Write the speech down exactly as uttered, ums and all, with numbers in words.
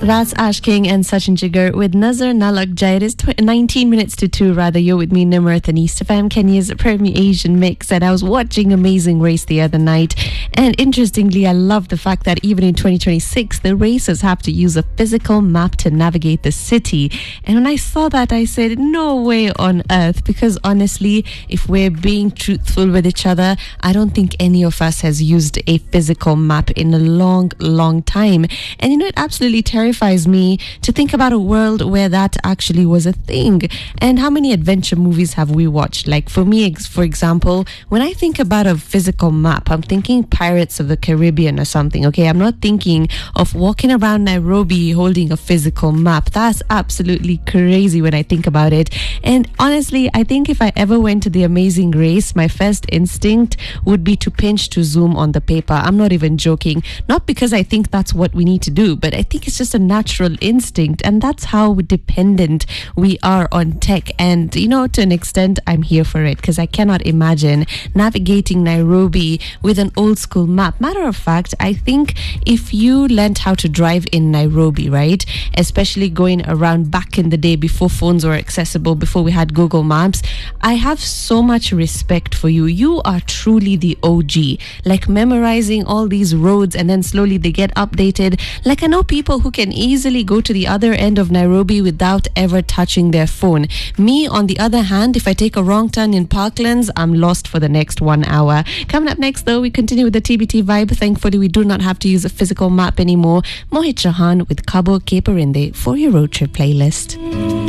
Raz Ash King and Sachin Jigar with Nazar Nalak Jai. It is tw- nineteen minutes to two, rather. You're with me, Nimrat and East F M, Kenya's Premier Asian mix. And I was watching Amazing Race the other night. And interestingly, I love the fact that even in twenty twenty-six, the racers have to use a physical map to navigate the city. And when I saw that, I said, no way on earth. Because honestly, if we're being truthful with each other, I don't think any of us has used a physical map in a long, long time. And you know, it absolutely terrifies me to think about a world where that actually was a thing. And how many adventure movies have we watched? Like for me, ex- for example, when I think about a physical map, I'm thinking Pirates of the Caribbean or something. Okay, I'm not thinking of walking around Nairobi holding a physical map. That's absolutely crazy when I think about it. And honestly, I think if I ever went to the Amazing Race, my first instinct would be to pinch to zoom on the paper. I'm not even joking. Not because I think that's what we need to do, but I think it's just a natural instinct, and that's how dependent we are on tech. And you know, to an extent, I'm here for it, because I cannot imagine navigating Nairobi with an old school map. Matter of fact, I think if you learned how to drive in Nairobi, right, especially going around back in the day before phones were accessible, before we had Google Maps, I have so much respect for you. You are truly the O G, like memorizing all these roads and then slowly they get updated. Like, I know people who can easily go to the other end of Nairobi without ever touching their phone. Me, on the other hand, if I take a wrong turn in Parklands, I'm lost for the next one hour. Coming up next, though, we continue with the T B T vibe. Thankfully, we do not have to use a physical map anymore. Mohit Chauhan with Cabo Caperinde for your road trip playlist.